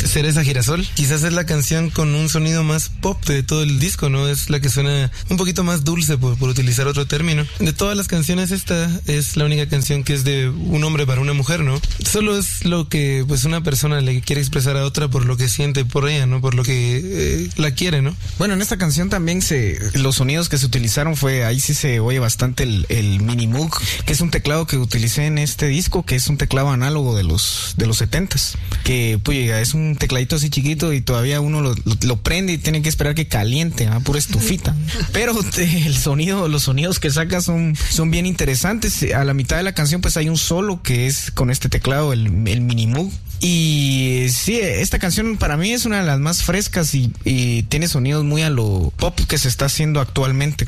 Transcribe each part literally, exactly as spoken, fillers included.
Cereza Girasol. Quizás es la canción con un sonido más pop de todo el disco, ¿no? Es la que suena un poquito más dulce, por, por utilizar otro término. De todas las canciones, esta es la única canción que es de un hombre para una mujer, ¿no? Solo es lo que pues una persona le quiere expresar a otra por lo que siente por ella, ¿no? Por lo que eh, la quiere, ¿no? Bueno, en esta canción también se los sonidos que se utilizaron fue, ahí sí se oye bastante el, el Mini Moog, que es un teclado que utilicé en este disco, que es un teclado análogo de los de los setentas, que pues es un tecladito así chiquito y todavía uno lo, lo, lo prende y tiene que esperar que caliente, ¿eh? Pura estufita. Pero te, el sonido, los sonidos que saca son, son bien interesantes. A la mitad de la canción pues hay un solo que es con este teclado, el, el Mini Moog. Y sí, esta canción para mí es una de las más frescas y, y tiene sonidos muy a lo pop que se está haciendo actualmente.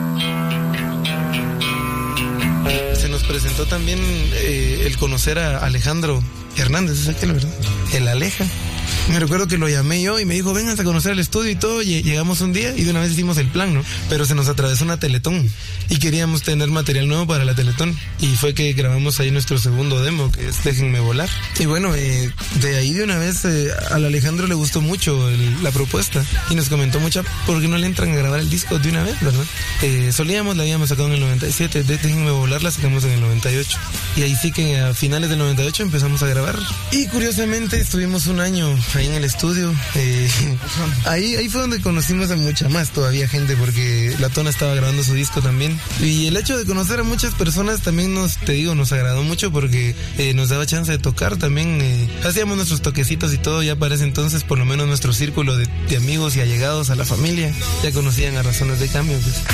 Se nos presentó también eh, el conocer a Alejandro Hernández, ¿es aquel, verdad? El Aleja. Me recuerdo que lo llamé yo y me dijo, vengan a conocer el estudio y todo. Y llegamos un día y de una vez hicimos el plan, ¿no? Pero se nos atravesó una Teletón y queríamos tener material nuevo para la Teletón. Y fue que grabamos ahí nuestro segundo demo, que es Déjenme Volar. Y bueno, eh, de ahí de una vez eh, al Alejandro le gustó mucho el, la propuesta y nos comentó mucho por qué no le entran a grabar el disco de una vez, ¿verdad? Eh, solíamos, la habíamos sacado en el noventa y siete, de Déjenme Volar la sacamos en el noventa y ocho. Y ahí sí que a finales del noventa y ocho empezamos a grabar. Y curiosamente estuvimos un año ahí en el estudio. Eh, ahí, ahí fue donde conocimos a mucha más todavía gente, porque La Tona estaba grabando su disco también. Y el hecho de conocer a muchas personas también nos, te digo, nos agradó mucho porque eh, nos daba chance de tocar también. Eh, hacíamos nuestros toquecitos y todo, ya para ese entonces, por lo menos nuestro círculo de, de amigos y allegados a la familia ya conocían a Razones de Cambio, pues.